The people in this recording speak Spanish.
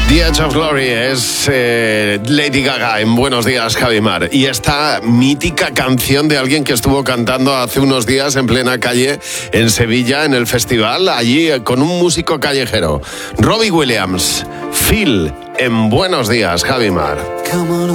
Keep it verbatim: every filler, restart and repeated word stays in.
The Edge of Glory es eh, Lady Gaga en Buenos Días, Javimar. Y esta mítica canción de alguien que estuvo cantando hace unos días en plena calle en Sevilla, en el festival, allí eh, con un músico callejero. Robbie Williams, Phil, en Buenos Días, Javimar. Come on